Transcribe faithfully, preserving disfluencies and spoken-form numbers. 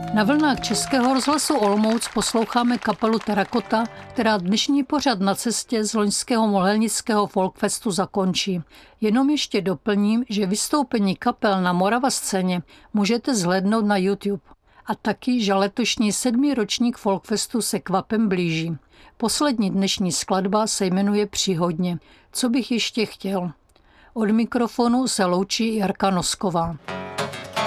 Na vlnách Českého rozhlasu Olomouc posloucháme kapelu Terakota, která dnešní pořad Na cestě z loňského mohelnického folkfestu zakončí. Jenom ještě doplním, že vystoupení kapel na Morava scéně můžete zhlédnout na YouTube. A taky, že letošní sedmý ročník folkfestu se kvapem blíží. Poslední dnešní skladba se jmenuje Příhodně. Co bych ještě chtěl? Od mikrofonu se loučí Jarka Nosková.